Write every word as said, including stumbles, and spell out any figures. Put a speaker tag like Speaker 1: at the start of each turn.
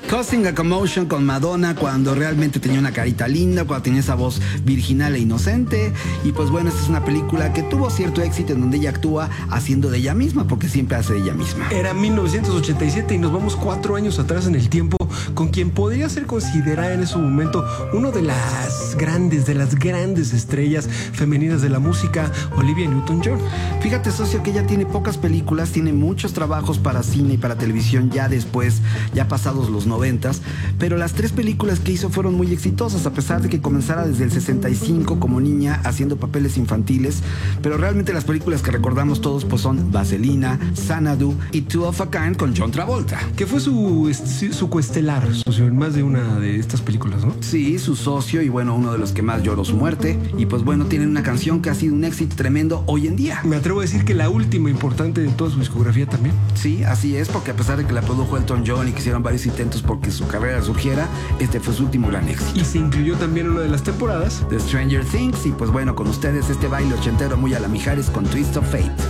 Speaker 1: Causing a Commotion con Madonna cuando realmente tenía una carita linda, cuando tenía esa voz virginal e inocente. Y pues bueno, esta es una película que tuvo cierto éxito en donde ella actúa haciendo de ella misma, porque siempre hace de ella misma.
Speaker 2: Era mil novecientos ochenta y siete y nos vamos cuatro años atrás en el tiempo con quien podría ser considerada en ese momento uno de las grandes, de las grandes estrellas femeninas de la música, Olivia Newton-John.
Speaker 1: Fíjate, socio, que ella tiene pocas películas, tiene muchos trabajos para cine y para televisión ya después, ya pasados los noventas, pero las tres películas que hizo fueron muy exitosas, a pesar de que comenzara desde el sesenta y cinco como niña haciendo papeles infantiles, pero realmente las películas que recordamos todos pues son Vaselina, Xanadu y Two of a Kind con John Travolta.
Speaker 2: Que fue su, su coestelar, socio, en más de una de estas películas, ¿no?
Speaker 1: Sí, su socio y bueno, uno de los que más lloró su muerte. Y pues bueno, tienen una canción que ha sido un éxito tremendo hoy en día.
Speaker 2: Me atrevo a decir que la última importante de toda su discografía también.
Speaker 1: Sí, así es, porque a pesar de que la produjo Elton John y que hicieron varios intentos porque su carrera surgiera, este fue su último gran éxito.
Speaker 2: Y se incluyó también en una de las temporadas
Speaker 1: de Stranger Things. Y pues bueno, con ustedes este baile ochentero muy a la Mijares con Twist of Fate.